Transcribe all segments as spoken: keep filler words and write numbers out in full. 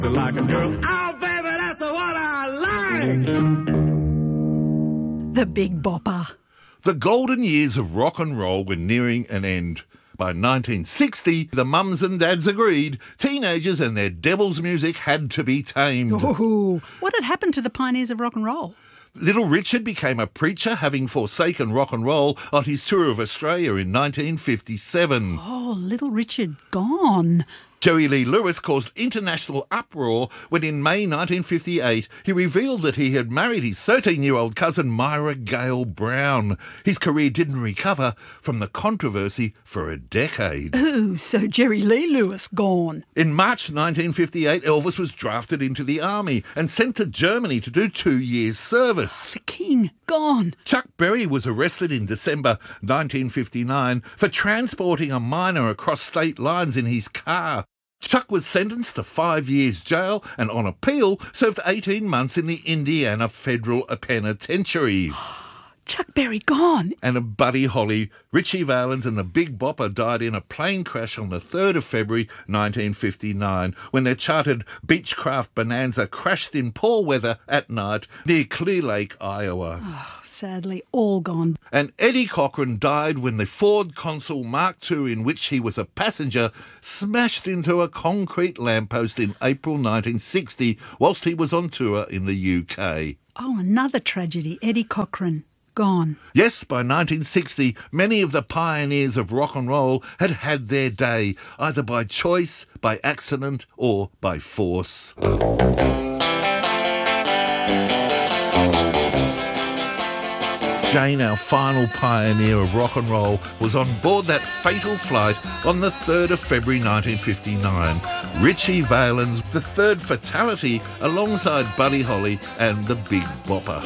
Like a girl. Oh, baby, that's what I like. The Big Bopper. The golden years of rock and roll were nearing an end. By nineteen sixty, the mums and dads agreed teenagers and their devil's music had to be tamed. Ooh, what had happened to the pioneers of rock and roll? Little Richard became a preacher, having forsaken rock and roll on his tour of Australia in nineteen fifty-seven. Oh, Little Richard gone. Jerry Lee Lewis caused international uproar when in May nineteen fifty-eight he revealed that he had married his thirteen-year-old cousin Myra Gale Brown. His career didn't recover from the controversy for a decade. Ooh, so Jerry Lee Lewis gone. In March nineteen fifty-eight, Elvis was drafted into the army and sent to Germany to do two years' service. The King gone. Chuck Berry was arrested in December nineteen fifty-nine for transporting a minor across state lines in his car. Chuck was sentenced to five years jail and on appeal served eighteen months in the Indiana Federal Penitentiary. Chuck Berry gone. And Buddy Holly, Ritchie Valens and the Big Bopper died in a plane crash on the third of February nineteen fifty-nine when their chartered Beechcraft Bonanza crashed in poor weather at night near Clear Lake, Iowa. Oh, sadly, all gone. And Eddie Cochran died when the Ford Consul Mark two, in which he was a passenger, smashed into a concrete lamppost in April nineteen sixty whilst he was on tour in the U K. Oh, another tragedy. Eddie Cochran gone. Yes, by nineteen sixty, many of the pioneers of rock and roll had had their day, either by choice, by accident, or by force. Jane, our final pioneer of rock and roll, was on board that fatal flight on the third of February nineteen fifty-nine. Ritchie Valens, the third fatality, alongside Buddy Holly and the Big Bopper.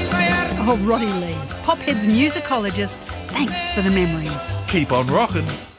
Oh, Roddy Lee, Pophead's musicologist, thanks for the memories. Keep on rockin'.